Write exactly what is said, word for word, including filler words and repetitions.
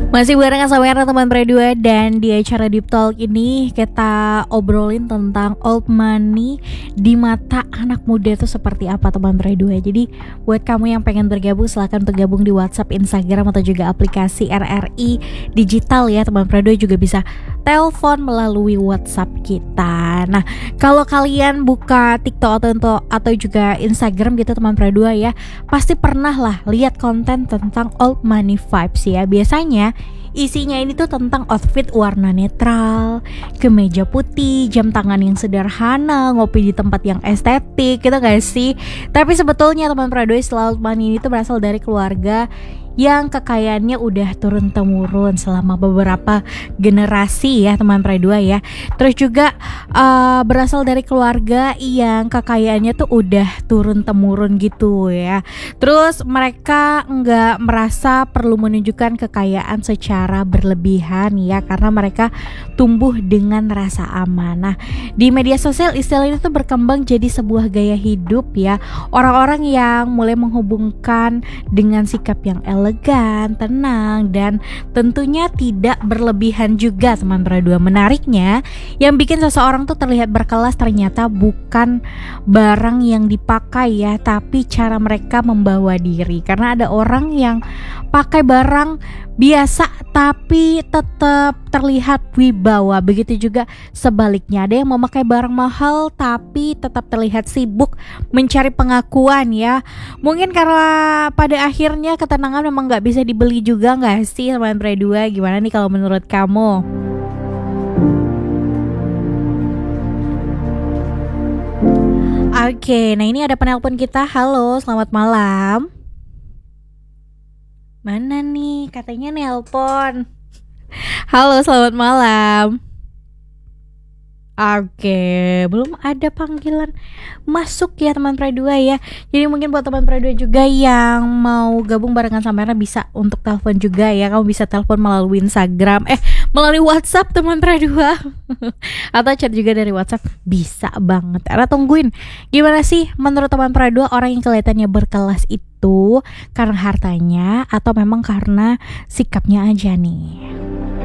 Masih barengan sama Era teman Predua, dan di acara Deep Talk ini kita obrolin tentang old money di mata anak muda itu seperti apa teman Predua. Jadi buat kamu yang pengen bergabung silahkan untuk gabung di WhatsApp, Instagram atau juga aplikasi R R I Digital ya teman Predua, juga bisa telepon melalui WhatsApp kita. Nah kalau kalian buka TikTok atau atau juga Instagram gitu teman Predua ya, pasti pernah lah lihat konten tentang old money vibes ya. Biasanya isinya ini tuh tentang outfit warna netral, kemeja putih, jam tangan yang sederhana, ngopi di tempat yang estetik, gitu gak sih? Tapi sebetulnya teman Pradoy, old money ini tuh berasal dari keluarga yang kekayaannya udah turun-temurun selama beberapa generasi ya teman Predua ya. Terus juga uh, berasal dari keluarga yang kekayaannya tuh udah turun-temurun gitu ya. Terus mereka nggak merasa perlu menunjukkan kekayaan secara berlebihan ya, karena mereka tumbuh dengan rasa aman. Nah di media sosial istilah ini tuh berkembang jadi sebuah gaya hidup ya. Orang-orang yang mulai menghubungkan dengan sikap yang elegan, elegan, tenang, dan tentunya tidak berlebihan juga teman Predua. Menariknya, yang bikin seseorang tuh terlihat berkelas ternyata bukan barang yang dipakai ya, tapi cara mereka membawa diri. Karena ada orang yang pakai barang biasa tapi tetap terlihat wibawa. Begitu juga sebaliknya, ada yang memakai barang mahal tapi tetap terlihat sibuk mencari pengakuan ya. Mungkin karena pada akhirnya ketenangan memang gak bisa dibeli juga gak sih teman Predua? Gimana nih kalau menurut kamu? Oke, nah ini ada penelpon kita. Halo, selamat malam. Mana nih? Katanya nelpon. Halo, selamat malam. Oke, belum ada panggilan masuk ya teman Predua ya. Jadi mungkin buat teman Predua juga yang mau gabung barengan sama Era bisa untuk telepon juga ya. Kamu bisa telepon melalui Instagram, eh melalui WhatsApp teman Predua atau chat juga dari WhatsApp, bisa banget. Era tungguin. Gimana sih menurut teman Predua, orang yang kelihatannya berkelas itu karena hartanya atau memang karena sikapnya aja nih?